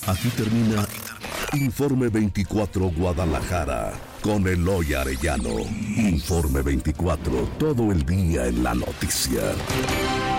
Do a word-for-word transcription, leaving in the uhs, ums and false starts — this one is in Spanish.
Aquí termina Informe veinticuatro Guadalajara con Eloy Arellano. Informe veinticuatro, todo el día en la noticia.